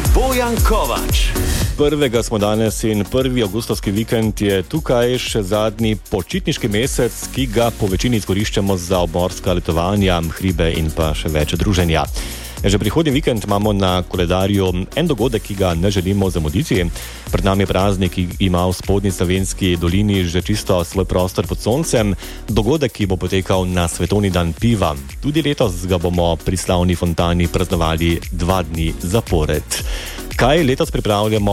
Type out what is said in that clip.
Bojan Kovač. Prvega smo danes in 1. avgustovski vikend je tukaj še zadnji počitniški mesec, ki ga po večini izkoriščamo za obmorska letovanja, hribe in pa še več druženja. Že prihodnji vikend imamo na koledarju en dogodek, ki ga ne želimo zamuditi. Pred nami je praznik, ki ima v spodnji Savinjski dolini že čisto svoj prostor pod soncem. Dogodek, ki bo potekal na svetovni dan piva. Tudi letos ga bomo pri slavni fontani praznovali 2 dni zapored. Kaj letos pripravljamo